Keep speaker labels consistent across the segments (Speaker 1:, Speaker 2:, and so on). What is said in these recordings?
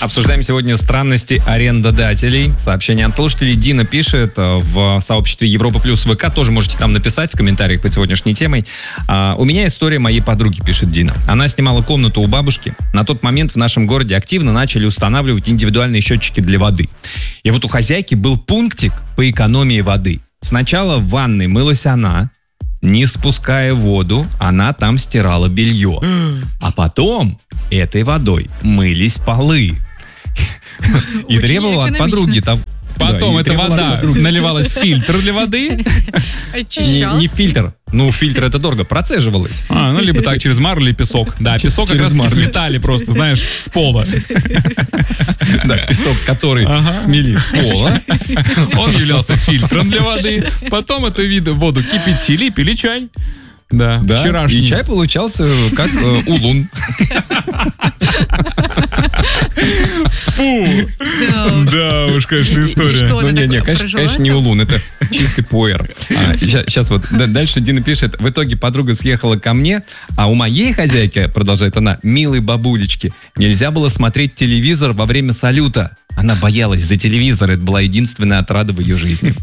Speaker 1: Обсуждаем сегодня странности арендодателей. Сообщение от слушателей. Дина пишет в сообществе Европа Плюс ВК. Тоже можете там написать в комментариях под сегодняшней темой. У меня история моей подруги, пишет Дина. Она снимала комнату у бабушки. На тот момент в нашем городе активно начали устанавливать индивидуальные счетчики для воды. И вот у хозяйки был пунктик по экономии воды. Сначала в ванной мылась она, не спуская воду, она там стирала белье. А потом этой водой мылись полы. И требовала от подруги там...
Speaker 2: Потом эта вода наливалась в фильтр для воды.
Speaker 1: Не фильтр. Фильтр это дорого. Процеживалась.
Speaker 2: Либо так, через марлю или песок. Да, песок как раз сметали просто, знаешь, с пола.
Speaker 1: Да, песок, который смели с пола.
Speaker 2: Он являлся фильтром для воды. Потом эту воду кипятили и пили чай. Да, вчерашний.
Speaker 1: И чай получался как улун.
Speaker 2: Фу! Да уж, конечно, история.
Speaker 1: Конечно, не улун, это чистый пуэр. Сейчас вот дальше Дина пишет. В итоге подруга съехала ко мне, а у моей хозяйки, продолжает она, милой бабулечки, нельзя было смотреть телевизор во время салюта. Она боялась за телевизор, это была единственная отрада в ее жизни.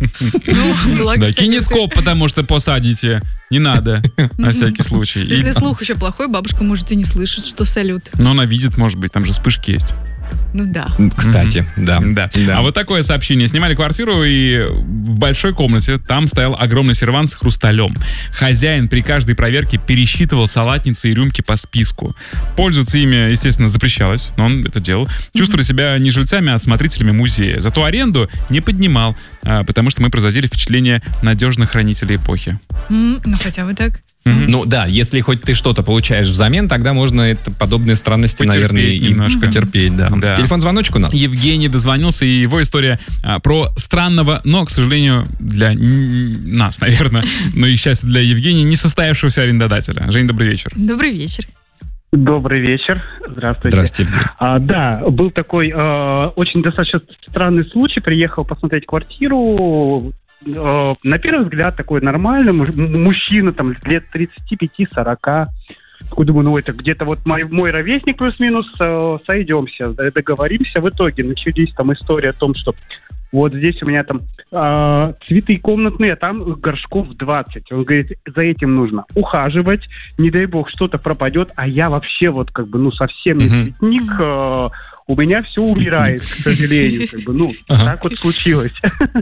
Speaker 2: Да, кинескоп, потому что посадите. Не надо, на всякий случай.
Speaker 3: Если слух еще плохой, бабушка может и не слышать, что салют.
Speaker 2: Но она видит, может быть, там же вспышки есть.
Speaker 3: Ну да.
Speaker 1: Кстати, да.
Speaker 2: А вот такое сообщение. Снимали квартиру, и в большой комнате там стоял огромный сервант с хрусталем. Хозяин при каждой проверке пересчитывал салатницы и рюмки по списку. Пользоваться ими, естественно, запрещалось, но он это делал. Чувствовали себя не жильцами, а смотрителями музея. Зато аренду не поднимал, потому что мы производили впечатление надежных хранителей эпохи.
Speaker 3: Ну хотя бы так.
Speaker 1: Ну да, если хоть ты что-то получаешь взамен, тогда можно подобные странности, наверное, и потерпеть. Да. Телефон-звоночек у нас.
Speaker 2: Евгений дозвонился, и его история про странного, но, к сожалению, для нас, наверное, но и, к счастью, для Евгения, не состоявшегося арендодателя. Жень, добрый вечер.
Speaker 3: Добрый вечер.
Speaker 4: Добрый вечер. Здравствуйте.
Speaker 1: Здравствуйте.
Speaker 4: Да, был такой очень достаточно странный случай. Приехал посмотреть квартиру. На первый взгляд такой нормальный мужчина, там лет 35-40. Такой думаю, это где-то вот мой ровесник плюс-минус, сойдемся, договоримся. В итоге начались там история о том, что вот здесь у меня там цветы комнатные, а там горшков 20. Он говорит, за этим нужно ухаживать, не дай бог что-то пропадет, а я вообще вот совсем не цветник, у меня все умирает, к сожалению. Так вот случилось.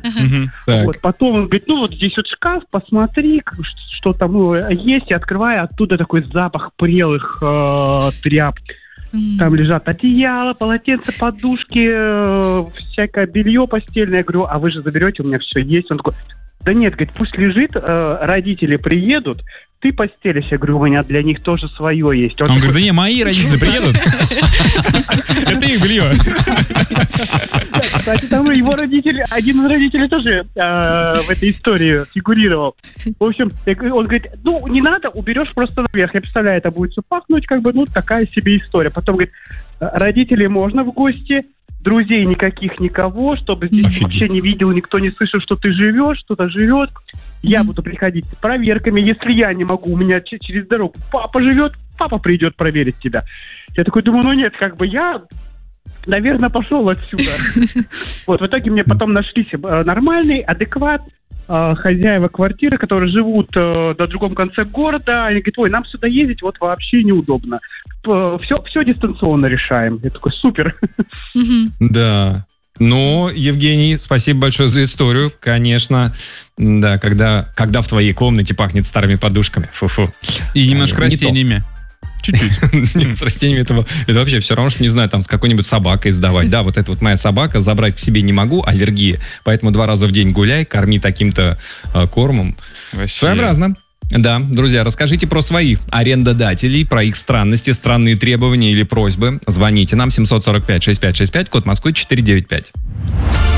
Speaker 4: Вот, потом он говорит, вот здесь вот шкаф, посмотри, что там есть. И открываю, оттуда такой запах прелых тряпок. Там лежат одеяло, полотенца, подушки, всякое белье постельное. Я говорю, а вы же заберете, у меня все есть. Он такой, да нет, говорит, пусть лежит, родители приедут, ты постелишь. Я говорю, у меня для них тоже свое есть.
Speaker 2: Он говорит, да не, мои родители приедут. Это их белье.
Speaker 4: Кстати, там его родители, один из родителей тоже в этой истории фигурировал. В общем, он говорит, не надо, уберешь просто наверх. Я представляю, это будет все пахнуть, такая себе история. Потом говорит, родителей можно в гости, друзей никаких, никого, чтобы здесь вообще не видел, никто не слышал, что ты живешь, кто-то живет. Я буду приходить с проверками. Если я не могу, у меня через дорогу папа живет, папа придет проверить тебя. Я такой думаю, нет, я, наверное, пошел отсюда. Вот, в итоге мне потом нашлись нормальный, адекват, хозяева квартиры, которые живут на другом конце города. Они говорят, нам сюда ездить вот вообще неудобно. Все дистанционно решаем. Я такой, супер.
Speaker 1: Да. Евгений, спасибо большое за историю. Конечно, да, когда в твоей комнате пахнет старыми подушками. Фу-фу.
Speaker 2: И немножко растениями. Чуть-чуть.
Speaker 1: Нет, с растениями это вообще все равно, что, не знаю, там с какой-нибудь собакой сдавать. Да, вот это вот моя собака, забрать к себе не могу, аллергия. Поэтому 2 раза в день гуляй, корми таким-то кормом.
Speaker 2: Вообще.
Speaker 1: Своеобразно. Да, друзья, расскажите про своих арендодателей, про их странности, странные требования или просьбы. Звоните нам 745-6565, код Москвы 495.